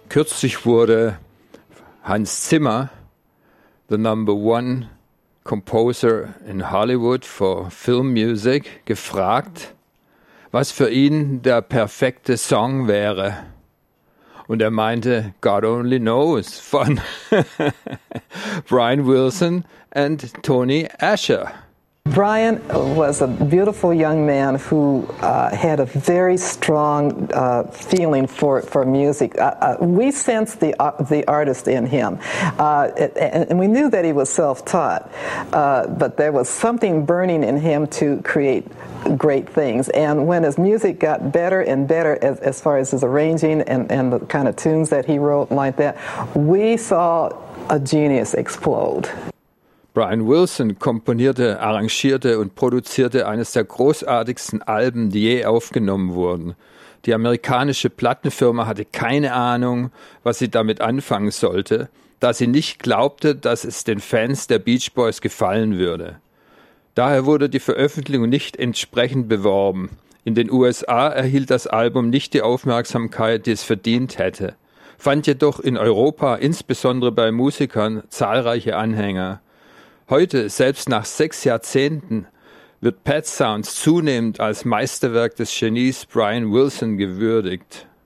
Kürzlich wurde Hans Zimmer, the number one composer in Hollywood for film music, gefragt, was für ihn der perfekte Song wäre. Und er meinte, God Only Knows von Brian Wilson and Tony Asher. Brian was a beautiful young man who had a very strong feeling for music. We sensed the artist in him, and we knew that he was self-taught, but there was something burning in him to create great things. And when his music got better and better as far as his arranging and the kind of tunes that he wrote like that, we saw a genius explode. Brian Wilson komponierte, arrangierte und produzierte eines der großartigsten Alben, die je aufgenommen wurden. Die amerikanische Plattenfirma hatte keine Ahnung, was sie damit anfangen sollte, da sie nicht glaubte, dass es den Fans der Beach Boys gefallen würde. Daher wurde die Veröffentlichung nicht entsprechend beworben. In den USA erhielt das Album nicht die Aufmerksamkeit, die es verdient hätte, fand jedoch in Europa, insbesondere bei Musikern, zahlreiche Anhänger. Heute, selbst nach 6 Jahrzehnten, wird Pet Sounds zunehmend als Meisterwerk des Genies Brian Wilson gewürdigt.